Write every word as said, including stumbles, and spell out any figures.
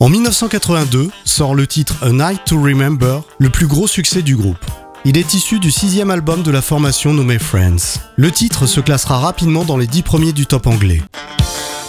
En dix-neuf cent quatre-vingt-deux sort le titre A Night to Remember, le plus gros succès du groupe. Il est issu du sixième album de la formation nommé Friends. Le titre se classera rapidement dans les dix premiers du top anglais.